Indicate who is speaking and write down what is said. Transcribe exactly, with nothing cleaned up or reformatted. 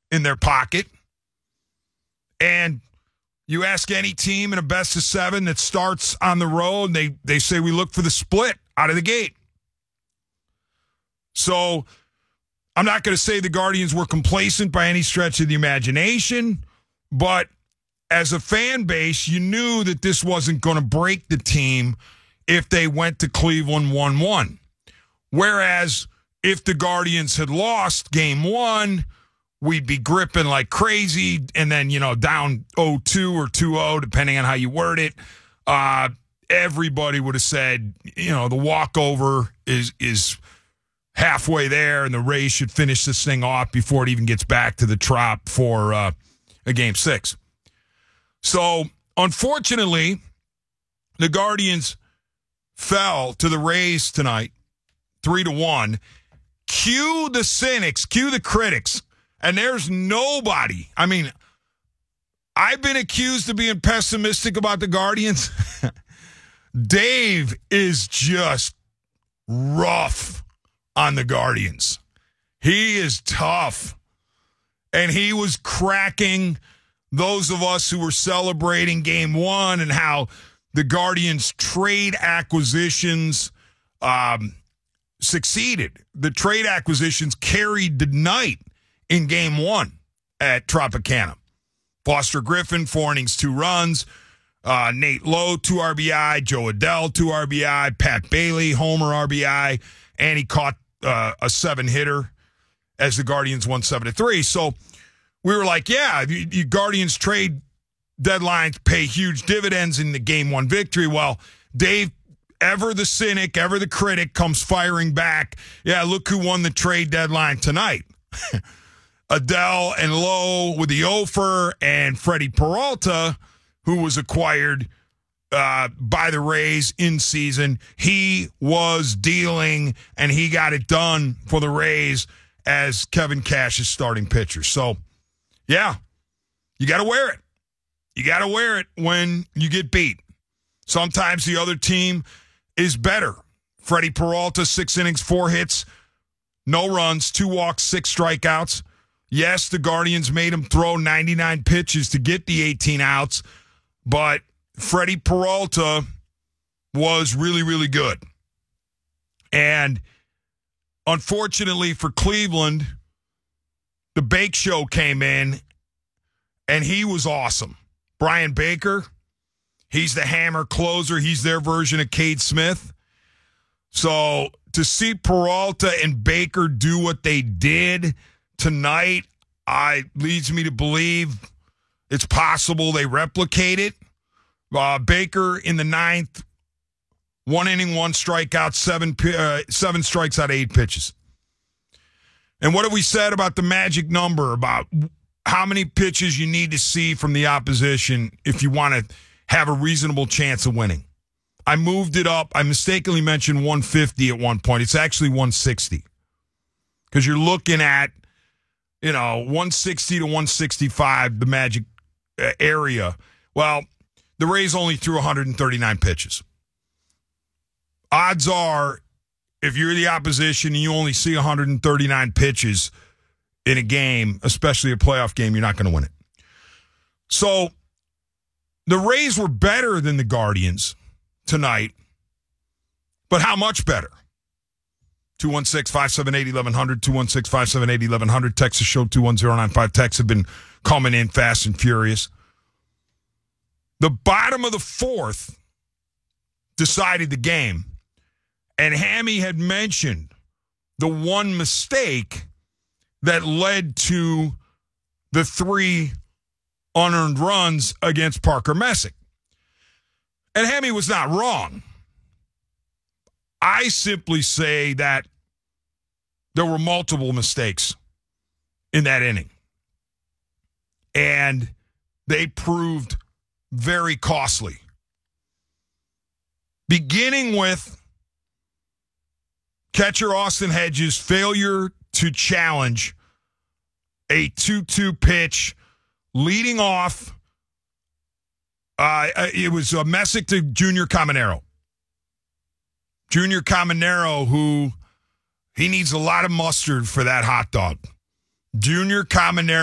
Speaker 1: in their pocket. And you ask any team in a best of seven that starts on the road, they, they say we look for the split out of the gate. So I'm not going to say the Guardians were complacent by any stretch of the imagination, but as a fan base, you knew that this wasn't going to break the team if they went to Cleveland one one. Whereas if the Guardians had lost game one, we'd be gripping like crazy, and then, you know, down oh two or two oh, depending on how you word it. Uh, everybody would have said, you know, the walkover is is halfway there, and the Rays should finish this thing off before it even gets back to the Trop for uh, a game six. So, unfortunately, the Guardians fell to the Rays tonight, three to one. Cue the cynics, cue the critics. And there's nobody. I mean, I've been accused of being pessimistic about the Guardians. Dave is just rough on the Guardians. He is tough. And he was cracking those of us who were celebrating game one and how the Guardians' trade acquisitions um, succeeded. The trade acquisitions carried the night in game one at Tropicana. Foster Griffin, four innings, two runs. Uh, Nate Lowe, two R B I. Joe Adell, two R B I. Pat Bailey, homer R B I. And he caught uh, a seven-hitter as the Guardians won seven to three. So we were like, yeah, the, the Guardians trade deadlines pay huge dividends in the game one victory. Well, Dave, ever the cynic, ever the critic, comes firing back. Yeah, look who won the trade deadline tonight. Adell and Lowe with the offer, and Freddie Peralta, who was acquired uh, by the Rays in season. He was dealing, and he got it done for the Rays as Kevin Cash's starting pitcher. So, yeah, you got to wear it. You got to wear it when you get beat. Sometimes the other team is better. Freddie Peralta, six innings, four hits, no runs, two walks, six strikeouts. Yes, the Guardians made him throw ninety-nine pitches to get the eighteen outs, but Freddie Peralta was really, really good. And unfortunately for Cleveland, the Bake Show came in, and he was awesome. Brian Baker, he's the hammer closer. He's their version of Cade Smith. So to see Peralta and Baker do what they did tonight, I leads me to believe it's possible they replicate it. Uh, Baker in the ninth, one inning, one strikeout, seven uh, seven strikes out of eight pitches. And what have we said about the magic number, about how many pitches you need to see from the opposition if you want to have a reasonable chance of winning? I moved it up. I mistakenly mentioned one fifty at one point. It's actually one sixty. Because you're looking at, you know, one sixty to one sixty-five, the magic area. Well, the Rays only threw one hundred thirty-nine pitches. Odds are, if you're the opposition and you only see one hundred thirty-nine pitches in a game, especially a playoff game, you're not going to win it. So the Rays were better than the Guardians tonight, but how much better? two one six, five seven eight, eleven hundred, two one six, five seven eight, eleven hundred. Texas show two one zero nine five. Texts have been coming in fast and furious. The bottom of the fourth decided the game, and Hammy had mentioned the one mistake that led to the three unearned runs against Parker Messick. And Hammy was not wrong. I simply say that there were multiple mistakes in that inning. And they proved very costly. Beginning with catcher Austin Hedges' failure to challenge a two two pitch leading off. Uh, it was a Messick to Junior Caminero. Junior Caminero, who he needs a lot of mustard for that hot dog. Junior Caminero.